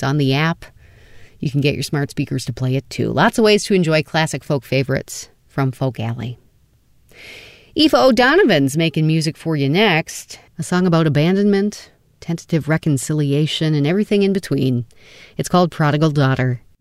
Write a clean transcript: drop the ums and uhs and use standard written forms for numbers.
on the app. You can get your smart speakers to play it too. Lots of ways to enjoy classic folk favorites from Folk Alley. Aoife O'Donovan's making music for you next. A song about abandonment, tentative reconciliation, and everything in between. It's called Prodigal Daughter.